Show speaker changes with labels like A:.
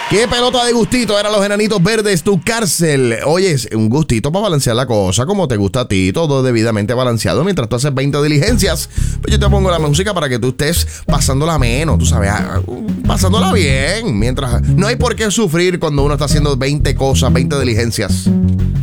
A: Qué pelota de gustito eran los Enanitos Verdes, tu cárcel. Oye, es un gustito para balancear la cosa como te gusta a ti, todo debidamente balanceado mientras tú haces 20 diligencias. Pues yo te pongo la música para que tú estés pasándola menos, tú sabes, pasándola bien. Mientras no hay por qué sufrir cuando uno está haciendo 20 cosas, 20 diligencias.